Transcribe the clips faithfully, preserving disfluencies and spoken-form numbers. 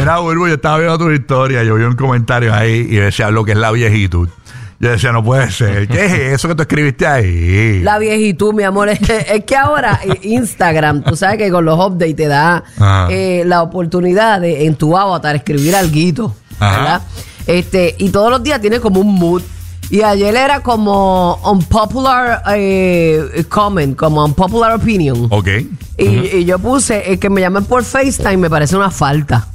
Mira, Burbu, yo estaba viendo tu historia, yo vi un comentario ahí y decía lo que es la viejitud. Yo decía, no puede ser. ¿Qué es eso que tú escribiste ahí? La viejitud, mi amor. Es, es que ahora Instagram, tú sabes que con los updates te da eh, la oportunidad de en tu avatar escribir alguito, ¿verdad? Este, y todos los días tiene como un mood. Y ayer era como unpopular eh, comment, como unpopular opinion. Ok. Y, uh-huh. y yo puse eh, que me llamen por FaceTime, me parece una falta.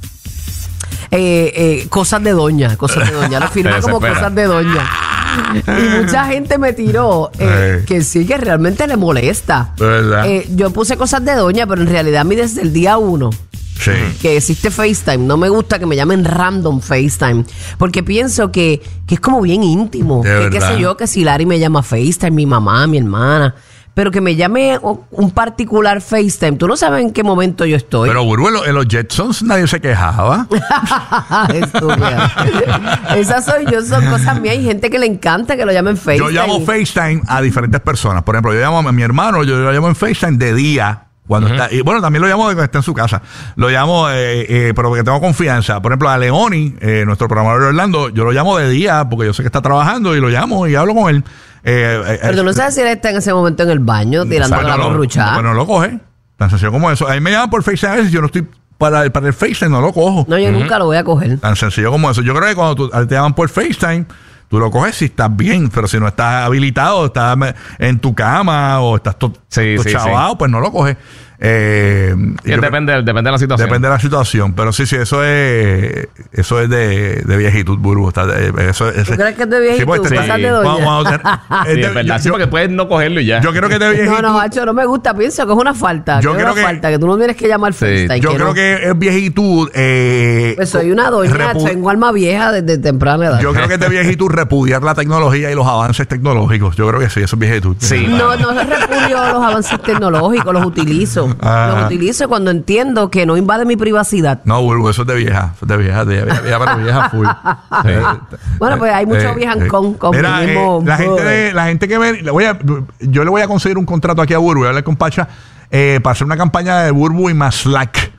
Eh, eh, cosas de doña, cosas de doña. Lo firma como cosas de doña. Y mucha gente me tiró eh, que sí, que realmente le molesta. Eh, yo puse cosas de doña, pero en realidad a mí desde el día uno sí. que existe FaceTime, no me gusta que me llamen random FaceTime, porque pienso que, que es como bien íntimo. Que, qué sé yo, que si Larry me llama FaceTime, mi mamá, mi hermana... Pero que me llame un particular FaceTime. Tú no sabes en qué momento yo estoy. Pero, Burbu, en los, en los Jetsons nadie se quejaba. Estúpida. Esas soy yo, son cosas mías. Hay gente que le encanta que lo llamen FaceTime. Yo llamo FaceTime a diferentes personas. Por ejemplo, yo llamo a mi hermano, yo lo llamo en FaceTime de día. Cuando uh-huh. está, y bueno, también lo llamo cuando está en su casa. Lo llamo, eh, eh, pero porque tengo confianza. Por ejemplo, a Leoni, eh, nuestro programador de Orlando, yo lo llamo de día porque yo sé que está trabajando y lo llamo y hablo con él. Eh, eh, pero tú no sabes si él está en ese momento en el baño tirando bueno, la no, corruchada. Pero no lo coge. Tan sencillo como eso. A mí me llaman por FaceTime a veces. Yo no estoy para, para el FaceTime, no lo cojo. No, yo uh-huh. nunca lo voy a coger. Tan sencillo como eso. Yo creo que cuando tú, te llaman por FaceTime, tú lo coges si estás bien, pero si no estás habilitado, estás en tu cama o estás todo sí, sí, chavado, sí. pues no lo coges. Eh, depende, creo, depende de la situación. Depende de la situación. Pero sí, sí, eso es eso es de, de viejitud, Burbu. Está de, eso, ¿Tú crees que es de viejitud? Sí, pues, sí. de doña. Cuando, cuando te, sí, de, es verdad, yo, sí, porque puedes no cogerlo y ya. Yo creo que es de viejitud. No, no, macho, no me gusta. Pienso que es una falta. Yo que creo es una que, falta, que tú no tienes que llamar sí, FaceTime. Yo que creo no. que es viejitud. Eh, pues soy una doña, repu- tengo alma vieja desde temprana edad. Yo creo que es de viejitud repudiar la tecnología y los avances tecnológicos. Yo creo que sí, eso es viejitud. Sí, no, no repudio los avances tecnológicos, los utilizo. Ah. Los utilizo cuando entiendo que no invade mi privacidad. No, Burbu, eso es de vieja. Eso es de vieja, de vieja, vieja pero vieja full. Sí. Bueno, pues hay muchos eh, viejancón. Eh, mira, eh, la, gente de, la gente que me... Le voy a, yo le voy a conseguir un contrato aquí a Burbu. Voy a hablar con Pacha eh, para hacer una campaña de Burbu y Maslack.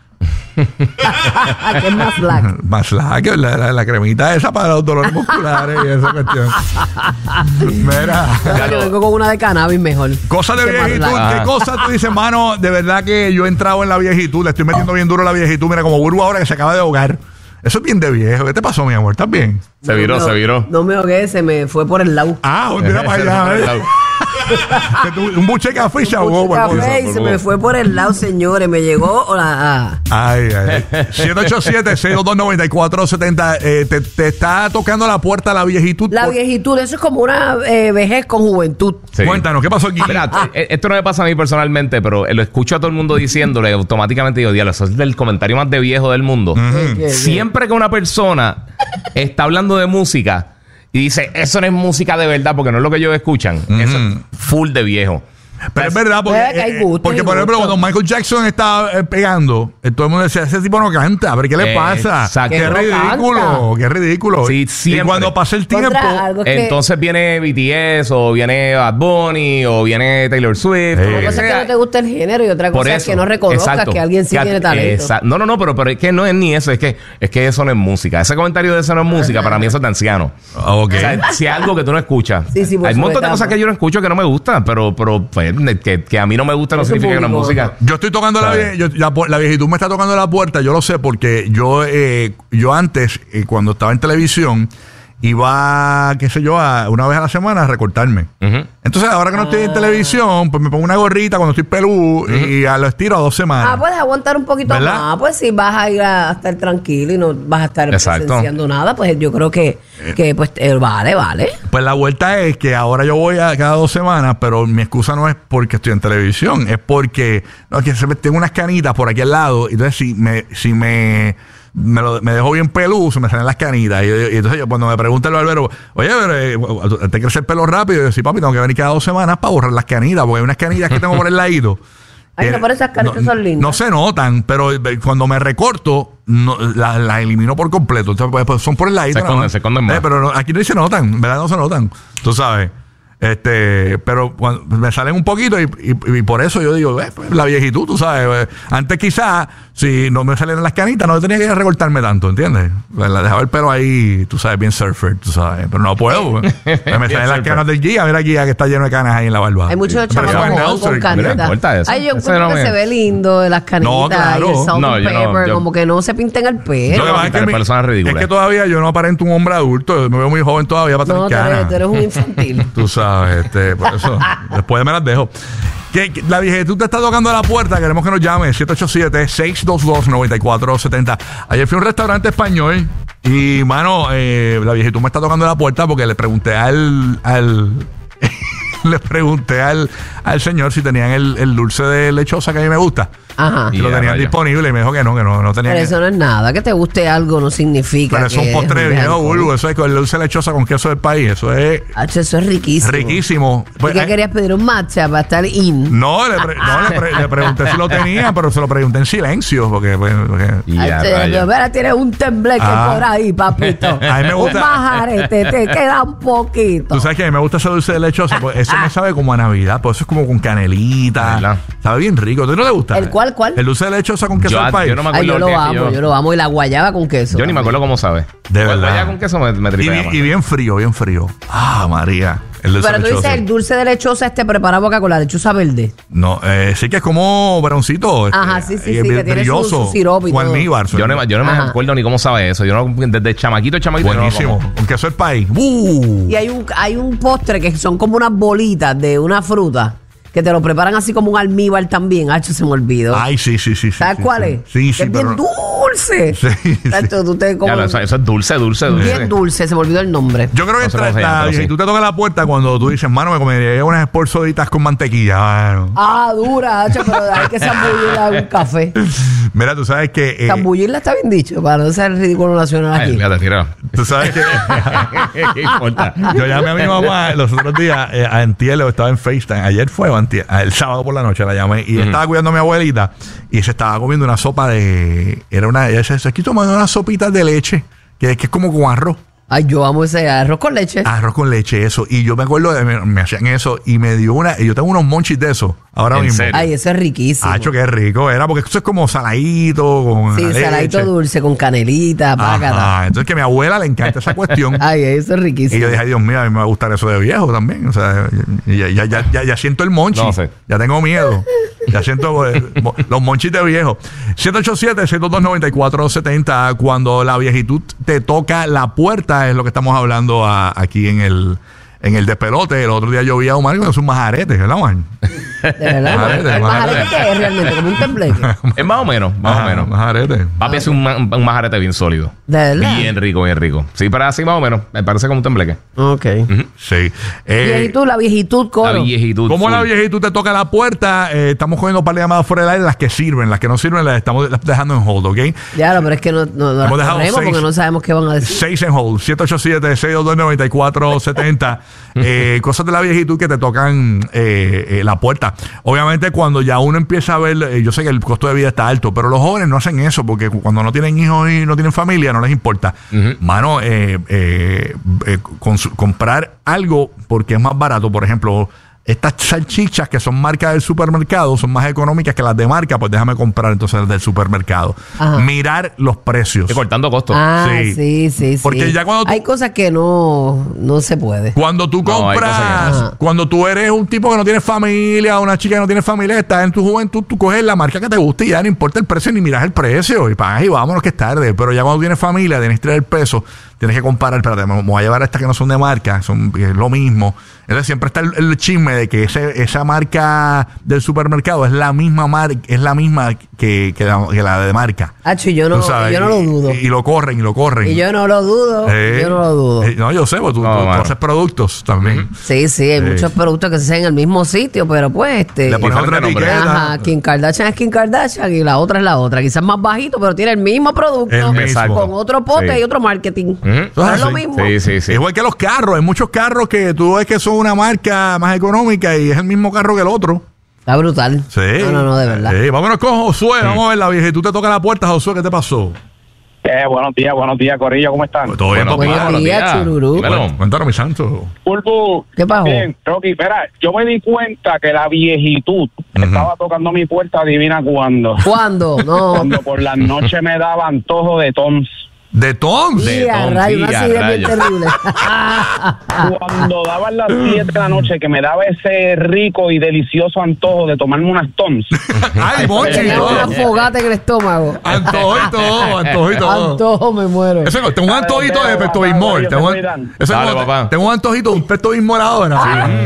¿Qué es Maslack? Maslack, la, la, la cremita esa para los dolores musculares y esa cuestión. Mira. Yo vengo con una de cannabis mejor. Cosas de viejitud. ¿Qué cosas tú dices, mano? De verdad que yo he entrado en la viejitud. Le estoy metiendo bien duro la viejitud. Mira, como Burbu ahora que se acaba de ahogar. Eso es bien de viejo. ¿Qué te pasó, mi amor? ¿Estás bien? Se viró, no, se viró. No me ahogué, se me fue por el lado. Ah, mira para allá. ¿eh? Un buche café se ahogó. Un buche café y se me fue por el lado, señores. Me llegó la... Ay, ay. siete ocho siete, seis dos dos, nueve cuatro siete cero. Eh, te, te está tocando la puerta la viejitud. La por... viejitud, eso es como una eh, vejez con juventud. Sí. Cuéntanos, ¿qué pasó aquí? Mira, ah. esto no me pasa a mí personalmente, pero lo escucho a todo el mundo diciéndole, automáticamente digo, diablo, eso es el comentario más de viejo del mundo. Uh-huh. ¿Qué, Siempre qué? que una persona está hablando de música y dice, eso no es música de verdad, porque no es lo que ellos escuchan. Mm. Eso es full de viejo. Pero es verdad, porque, eh, gustos, porque por ejemplo, cuando Michael Jackson estaba eh, pegando, eh, todo el mundo decía, ese tipo no canta, pero ¿qué le pasa? Exacto. Qué ridículo, qué ridículo. Sí, y cuando pasa el tiempo, entonces que... viene B T S, o viene Bad Bunny, o viene Taylor Swift. Una eh, cosa es que no te gusta el género y otra cosa es que no reconozcas exacto. que alguien sí que, tiene talento. Exacto. No, no, no, pero, pero es que no es ni eso, es que, es que eso no es música. Ese comentario de eso no es música, para mí eso es de anciano. Okay. O sea, si es algo que tú no escuchas. Sí, sí, hay un montón de cosas que yo no escucho que no me gustan, pero, pero pues, que, que a mí no me gusta no eso significa que no es música. Yo estoy tocando la, vie- yo, la, la viejitud me está tocando la puerta, yo lo sé porque yo eh, yo antes, eh, cuando estaba en televisión, iba, qué sé yo, a, una vez a la semana a recortarme. Uh-huh. Entonces, ahora que no estoy en televisión, pues me pongo una gorrita cuando estoy pelú uh-huh. y a lo estiro a dos semanas. Ah, puedes aguantar un poquito ¿verdad? más. Pues si vas a ir a, a estar tranquilo y no vas a estar exacto. presenciando nada, pues yo creo que, que pues eh, vale, vale. Pues la vuelta es que ahora yo voy a cada dos semanas, pero mi excusa no es porque estoy en televisión, es porque no, que tengo unas canitas por aquí al lado, y entonces si me, si me Me, lo, me dejo bien peludo, me salen las canitas. Y, y entonces yo, cuando me pregunta el barbero, oye, pero, eh, ¿te crece el pelo rápido? Y yo, sí, papi, tengo que venir cada dos semanas para borrar las canitas, porque hay unas canillas que tengo por el ladito. Ay, eh, no, pero esas canitas no, son lindas. No se notan, pero cuando me recorto, no, las la elimino por completo. Entonces, pues, son por el ladito. Se esconden, se esconden más. Eh, pero no, aquí no se notan, ¿verdad? No se notan. Tú sabes. Este, pero cuando me salen un poquito y, y, y por eso yo digo, eh, pues, la viejitud, tú sabes. Eh, antes quizás si no me salieran las canitas, no tenía que recortarme tanto, ¿entiendes? La dejaba el pelo ahí, tú sabes, bien surfer, tú sabes. Pero no puedo. Me salen las canas del Giga. Mira Giga que está lleno de canas ahí en la barba. Hay muchos chavos con canitas. Ay, yo Ese encuentro no que me- se ve lindo las canitas No, claro. y el salt No, and yo no, pepper, yo- como que no se pinten el pelo. Lo que pasa es que, Pero mi- personas ridículas. es que todavía yo no aparento un hombre adulto. Me veo muy joven todavía para No, tú tener eres, canas. tú eres un infantil. Tú sabes, este, por eso. Después me las dejo. Que, que la viejitud te está tocando a la puerta. Queremos que nos llame siete ocho siete, seis dos dos, nueve cuatro siete cero. Ayer fui a un restaurante español y, mano, eh, la viejitud me está tocando a la puerta porque le pregunté al... al le pregunté al, al señor si tenían el, el dulce de lechosa que a mí me gusta. Ajá. Y lo Ya, tenían vaya. disponible y me dijo que no, que no, no tenían. Pero eso no es nada. Que te guste algo no significa Pero eso es que un postre es viejo, alcohol. Bulbo. Eso es con el dulce de lechosa con queso del país. Eso es Hacho, eso es riquísimo. riquísimo. ¿Y Pues, qué eh, querías pedir? ¿Un matcha para estar in? No, le, pre- no le, pre- le pregunté si lo tenía, pero se lo pregunté en silencio, porque... pues, porque- Y ya, Hacho, rayos. mira, tienes un tembleque Ah. por ahí, papito. A mí me gusta- Un majarete, te queda un poquito. Tú sabes que a mí me gusta ese dulce de lechosa, pues eso me sabe como a Navidad, pues eso es como con canelita. ¿Verdad? Sabe bien rico. ¿Tú no te gusta? ¿El cuál, cuál? El dulce de lechosa con queso Yo- del país. yo no me Ay, yo acuerdo lo el día que amo, yo- yo lo amo. Y la guayaba con queso. Yo ni me acuerdo cómo sabe. De Pues verdad. vaya con queso me, me y, tripea bien- más. y bien frío, bien frío. Ah, María. El dulce Pero de tú dices lechosa. el dulce de lechosa este preparado acá con la lechuza verde. No, eh, sí que es como broncito. este, Ajá, sí, sí, y sí, es que tiene su- brilloso. su sirope y o todo. almíbar. Yo no, yo no me Ajá. acuerdo ni cómo sabe eso. Yo no, desde chamaquito, chamaquito. yo no lo Buenísimo. como. Con queso del país. Uh. Y hay un, hay un postre que son como unas bolitas de una fruta que te lo preparan así como un almíbar también. Hacho, se me olvidó. Ay, sí, sí, sí. sí, ¿Sabes sí, cuál sí. es? Sí, Que sí, es bien pero... dulce. Sí, sí. Hacho, tú te Ya, como- lo- eso, eso es dulce, dulce, dulce. bien dulce, se me olvidó el nombre. Yo creo que No sé cómo se entra- llama, la pero sí. viejitud te toca la puerta cuando tú dices, mano, me comería unas esporzoditas con mantequilla. Mano. Ah, dura, hacho, pero hay que zambullirla en un café. Mira, tú sabes que... eh, Zambullirla está bien dicho, para no ser ridículo nacional Ay, aquí. fíjate, tira. tú sabes que... ¿Qué importa? Yo llamé a mi mamá los otros días, eh, a Antiel, estaba en FaceTime. Ayer fue o antier, ah, el sábado por la noche la llamé y estaba cuidando a mi abuelita y se estaba comiendo una sopa de... Era una... Ella se aquí tomando unas sopitas de leche, que, que es como con arroz. Ay, yo amo ese arroz con leche. Arroz con leche, eso. Y yo me acuerdo de... Me, me hacían eso y me dio una... Y yo tengo unos monchis de eso ahora ¿En mismo. serio? Ay, eso es riquísimo. Hacho, qué rico era, porque eso es como saladito, con Sí, la leche. saladito dulce con canelita, págata. Ajá. Entonces que a mi abuela le encanta esa cuestión. Ay, eso es riquísimo. Y yo dije, ay, Dios mío, a mí me va a gustar eso de viejo también. O sea, ya, ya, ya, ya, ya siento el monchi. No sé. Ya tengo miedo. Ya siento eh, mo- los monchis de viejo. siete ocho siete, seis dos dos, nueve cuatro siete cero. Cuando la viejitud te toca la puerta, es lo que estamos hablando a- aquí en el, en el despelote. El otro día yo vi a Omar con un majarete, ¿verdad, Omar? De verdad. Majarete, ¿El majarete. majarete qué es realmente? Como un tembleque. Es más o menos, más Ajá, o menos. Majarete. Papi hace un, ma- un majarete bien sólido. ¿De verdad? Bien rico, bien rico. Sí, pero así más o menos. Me parece como un tembleque. Ok. Sí. Eh, Viejitud, la viejitud, La coro. viejitud. ¿Cómo full. la viejitud te toca la puerta? Eh, estamos cogiendo un par de llamadas fuera del aire, las que sirven, las que no sirven las estamos dejando en hold, ¿ok? Ya, no, pero es que no, no, no Hemos las dejado corremos seis. porque no sabemos qué van a decir. seis en hold, siete ocho siete, seis dos dos, nueve cuatro siete cero. eh, cosas de la viejitud que te tocan eh, eh, la puerta. Obviamente cuando ya uno empieza a ver, eh, yo sé que el costo de vida está alto, pero los jóvenes no hacen eso porque cuando no tienen hijos y no tienen familia no les importa. Mano, eh, eh, eh, cons- comprar algo porque es más barato, por ejemplo... Estas salchichas que son marcas del supermercado son más económicas que las de marca, pues déjame comprar entonces las del supermercado. Ajá. Mirar los precios. Estoy cortando costos. Ah, Sí. sí, sí, sí. Porque ya cuando tú- Hay cosas que no, no se puede. Cuando tú No, hay compras, cosas que no. cuando tú eres un tipo que no tiene familia, una chica que no tiene familia, estás en tu juventud, tú coges la marca que te guste y ya no importa el precio ni miras el precio y pagas y vámonos que es tarde. Pero ya cuando tienes familia, tienes que traer el peso, tienes que comparar, espérate, me me voy a llevar a estas que no son de marca, son es lo mismo. Entonces siempre está el, el chisme de que ese, esa marca del supermercado es la misma marca, es la misma que, que, la, que la de marca. Hacho, yo no, Tú sabes, yo no lo y- dudo. Y, y lo corren, y lo corren. Y yo no lo dudo. Eh, yo no lo dudo. eh, no, yo sé, porque tú, No, tú- tú mano. haces productos también. Sí, sí, hay Sí. muchos productos que se hacen en el mismo sitio, pero pues este. Le pones otra Diferente nombre. etiqueta. Ajá, Kim Kardashian es Kim Kardashian y la otra es la otra. Quizás más bajito, pero tiene el mismo producto. El mismo. Exacto. Con otro pote Sí. y otro marketing. Ujú. No Ah, es lo sí. mismo. Sí, sí, sí. Igual que los carros, hay muchos carros que tú ves que son una marca más económica y es el mismo carro que el otro. Está brutal. Sí. No, no, no, de verdad. Sí. Vámonos con Josué, vamos a ver la vieja. Tú te tocas la puerta, Josué, ¿qué te pasó? Eh, buenos días, buenos días, Corillo, ¿cómo están? Todo bien, Buenos papá. días, Buenos días, chururú. Dímelo. Cuéntanos, mi santo. Pulpo, ¿Qué pasó? bien, Rocky, espera, yo me di cuenta que la viejitud Ujú. estaba tocando mi puerta, adivina cuándo. ¿Cuándo? No. Cuando por las noches me daba antojo de Toms. De Toms. De Sí, a Tom, rayo, sí, una a silla bien rayo. terrible. Cuando daban las siete de la noche, que me daba ese rico y delicioso antojo de tomarme unas Toms. Ay, Monchi. Tenía una todo. fogata en el estómago. Antojo y todo, antojo y todo. Antojo, me muero. Eso, tengo un antojito de Pepto Bismol. Tengo, un- eso Dale, es como- papá. tengo un antojito de un Pepto Bismol ahora.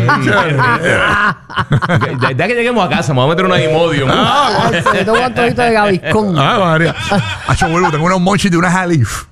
Ya, ya que lleguemos a casa, me voy a meter una Imodium. Ah, Ay, sí, tengo un antojito de Gaviscón. Ah, María. Acho, vuelvo, tengo unos monchis de una Jalif.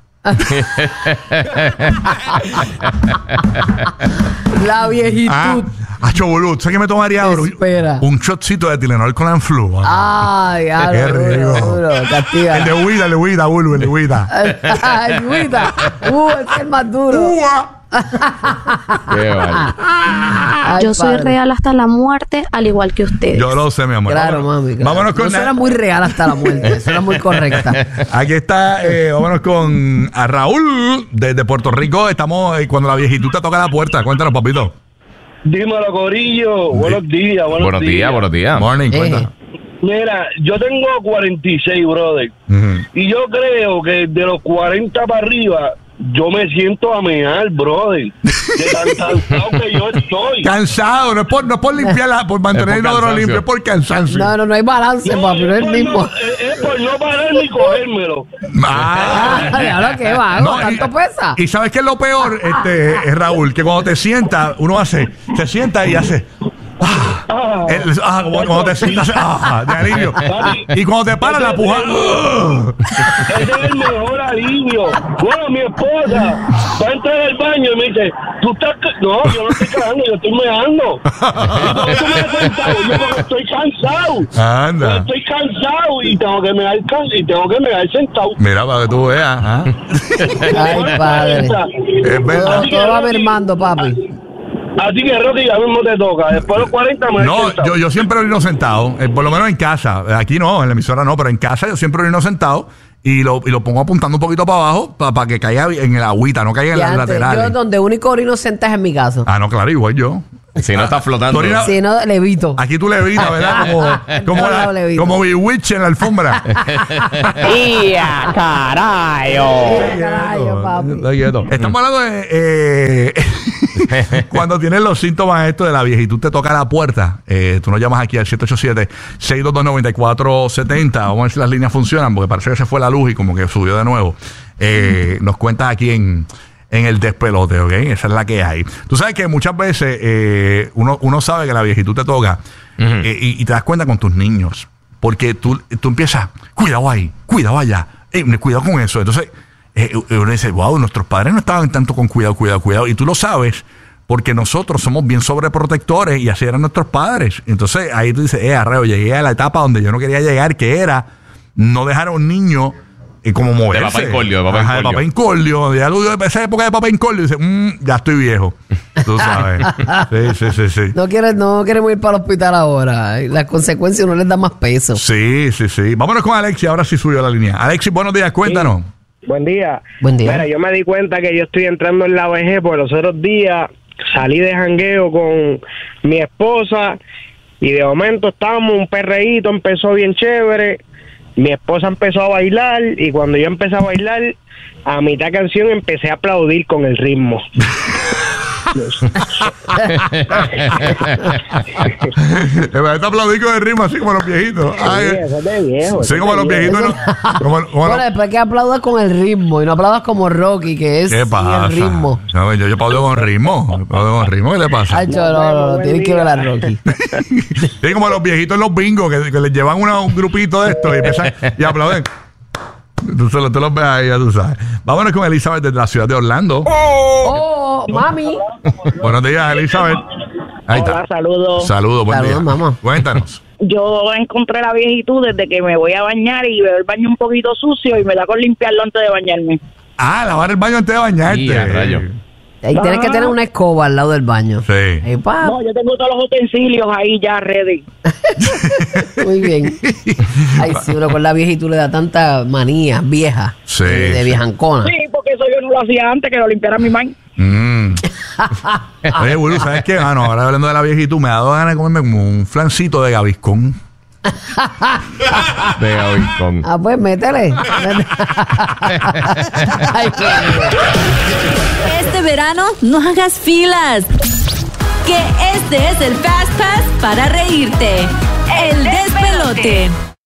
La viejitud. Ah, acho, boludo. ¿Sabes qué me tomaría ahora? Espera. Un shotcito de Tilenol con Anflu. Ah. Ay, ay, Qué duro, rico. duro, castiga. El de Huida, el de Huida, boludo, el de Huida. Ay, Luita. Uh, ese es el más duro. Ua. Qué vale. Ay, Yo soy padre. real hasta la muerte, al igual que ustedes. Yo lo sé, mi amor. Claro, Vámonos- mami. Claro. Vámonos con. No, eso era muy real hasta la muerte. Eso era muy correcta. Aquí está, eh, vámonos con a Raúl desde Puerto Rico. Estamos eh, cuando la viejitud te toca la puerta. Cuéntanos, papito. Dímelo, Corillo. Buenos días, buenos, Buenos días, buenos días. Morning, Eh. cuéntanos. Mira, yo tengo cuarenta y seis, brother. Ujú. Y yo creo que de los cuarenta para arriba, yo me siento a mear, brother. De tan cansado que yo estoy. Cansado, no es por, no es por limpiarla, por mantener Es el por inodoro cansancio. limpio, es por cansancio. No, no, no hay balance, papi. No es el por mismo. no, es, es por no parar ni cogérmelo. Ah. Ay, ahora qué vago. No, y- ¿Tanto pesa? Y sabes qué es lo peor, este, eh, Raúl, que cuando te sientas, uno hace, se sienta y hace. Ah, Ah, el- ah, como- cuando te sientas, ah, de alivio. Y cuando te paras la puja. ah. ese es el mejor alivio. Bueno, mi esposa va a entrar al baño y me dice, tú estás... ca-". No, yo no estoy cagando, yo estoy meando. ¿Y por qué tú me has sentado? Yo porque estoy cansado. Yo Anda. estoy cansado y tengo que mear can- y tengo que mear sentado. Mira, para que tú veas. ¿ah? Ay, padre. Es verdad. Todo, todo va mermando, papi. Así que, Rocky, ya mismo te toca. Después de los cuarenta me No, sentado. yo, yo siempre orino sentado, eh, por lo menos en casa. Aquí no, en la emisora no, pero en casa yo siempre orino sentado y lo, y lo pongo apuntando un poquito para abajo para que caiga en el agüita, no caiga en Ya las antes, laterales. yo donde único orino senta es en mi casa. Ah, no, claro, igual yo. Si no está flotando. Tú orinas- Si no, levito. Aquí tú levitas, ¿verdad? Como, como, No, la- no, levito. como Bewitch en la alfombra. ¡Ya, carayo! Ay, carajo, papi. Está quieto. Estamos hablando de eh, cuando tienes los síntomas estos de la viejitud te toca la puerta. Eh, tú nos llamas aquí al siete ocho siete, seis dos dos, nueve cuatro siete cero. Vamos a ver si las líneas funcionan porque parece que se fue la luz y como que subió de nuevo. Eh, nos cuentas aquí en, en el despelote, ¿ok? Esa es la que hay. Tú sabes que muchas veces eh, uno, uno sabe que la viejitud te toca eh, y, y te das cuenta con tus niños. Porque tú, tú empiezas, cuidado ahí, cuidado allá, eh, cuidado con eso. Entonces, eh, uno dice, wow, nuestros padres no estaban tanto con cuidado, cuidado, cuidado. Y tú lo sabes porque nosotros somos bien sobreprotectores y así eran nuestros padres. Entonces, ahí tú dices, eh, arreo, llegué a la etapa donde yo no quería llegar, que era no dejar a un niño eh, como moverse. papá incordio, de papá Ajá, de incordio. papá incordio. Ya lo de esa época de papá incordio, dice, mmm, ya estoy viejo. Tú sabes. Sí, sí, sí, sí. No quieres, no queremos ir para el hospital ahora. Las consecuencias no les dan más peso. Sí, sí, sí. Vámonos con Alexi, ahora sí subió la línea. Alexi, buenos días, cuéntanos. Buen día. Buen día. Mira, yo me di cuenta que yo estoy entrando en la vejez porque los otros días salí de jangueo con mi esposa y de momento estábamos un perreíto, empezó bien chévere. Mi esposa empezó a bailar y cuando yo empecé a bailar, a mitad de canción empecé a aplaudir con el ritmo. Te aplaudí con el ritmo así como los viejitos. Ay, Sí, eso es de viejo. sí, eso como es los de viejitos. viejo. ¿no? Como, como Bueno, los- después que aplaudas con el ritmo y no aplaudas como Rocky, que es ¿Qué sin pasa? el ritmo. No, yo, yo aplaudo con ritmo. Yo aplaudo con ritmo. ¿Qué le pasa? Ay, no, no, no, no, tienes que ver a Rocky. Sí, como los viejitos en los bingos que, que les llevan una- un grupito de estos y empiezan y aplauden. Tú, solo, tú los ves ahí, ya tú sabes. Vámonos con Elizabeth desde la ciudad de Orlando. Oh, mami. Buenos días, Elizabeth. Ahí Hola, está. saludos. Saludos, buen Saludos, día. mamá. Cuéntanos. Yo encontré la viejitud desde que me voy a bañar y veo el baño un poquito sucio y me da con limpiarlo antes de bañarme. Ah, lavar el baño antes de bañarte. Y a rayo. Ahí tienes que tener una escoba al lado del baño. Sí. Ahí, pa. No, yo tengo todos los utensilios ahí ya ready. Muy bien. Ay, sí, uno con la viejitud le da tanta manía vieja. Sí, De, de sí. viejancona. Sí, porque eso yo no lo hacía antes, que lo limpiara mi man. Mm. Oye, Bulu, ¿sabes qué? Mano, ahora hablando de la viejitud, me ha dado ganas de comerme como un flancito de Gaviscón. De Gaviscón. Ah, pues métele. Ay, qué bien. Este verano no hagas filas. Que este es el Fast Pass para reírte. El despelote.